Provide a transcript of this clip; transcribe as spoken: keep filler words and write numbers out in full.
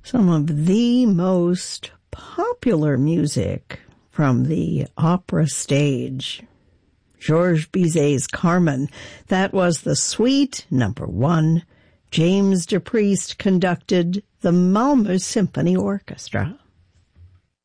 Some of the most popular music from the opera stage. Georges Bizet's Carmen. That was the suite number one. James DePriest conducted the Malmö Symphony Orchestra.